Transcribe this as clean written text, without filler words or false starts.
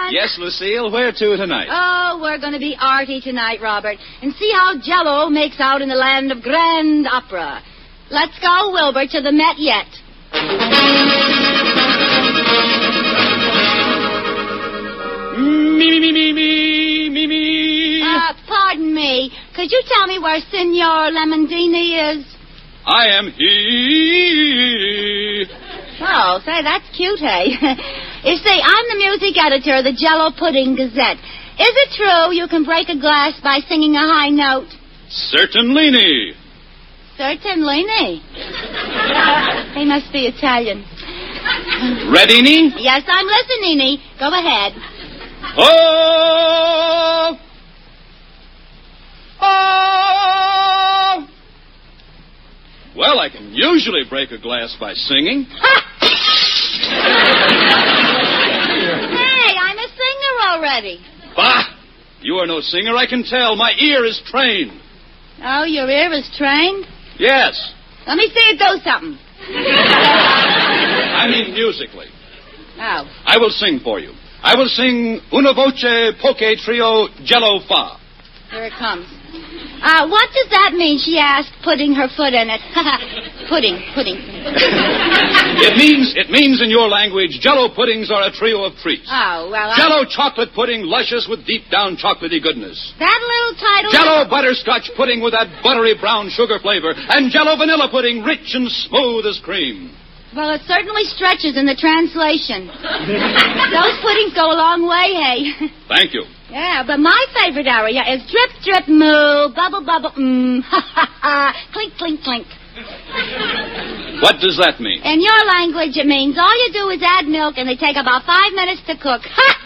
Yes, Lucille, where to tonight? Oh, we're going to be arty tonight, Robert, and see how Jell-O makes out in the land of grand opera. Let's go, Wilbur, to the Met yet. Me. Pardon me. Could you tell me where Signor Lemondini is? I am he. Oh, say, that's cute, hey? You see, I'm the music editor of the Jell-O Pudding Gazette. Is it true you can break a glass by singing a high note? Certainly. Certainly. He must be Italian. Ready, Nee? Yes, I'm listening, Nee. Go ahead. Oh! Oh! Well, I can usually break a glass by singing. Hey, I'm a singer already. Bah! You are no singer, I can tell. My ear is trained. Oh, your ear is trained? Yes. Let me see it do something. I mean musically. Oh. I will sing for you. I will sing Una Voce Poke Trio Jell-O Fa. Here it comes. What does that mean? She asked, putting her foot in it. Pudding. It means in your language, Jell-O puddings are a trio of treats. Oh, well, Jell-O chocolate pudding, luscious with deep-down chocolatey goodness. That little title... Jell-O butterscotch pudding with that buttery brown sugar flavor. And Jell-O vanilla pudding, rich and smooth as cream. Well, it certainly stretches in the translation. Those puddings go a long way, hey? Thank you. Yeah, but my favorite area is drip, drip, moo, bubble, bubble, ha, ha, ha, clink, clink, clink. What does that mean? In your language, it means all you do is add milk and they take about 5 minutes to cook. Ha!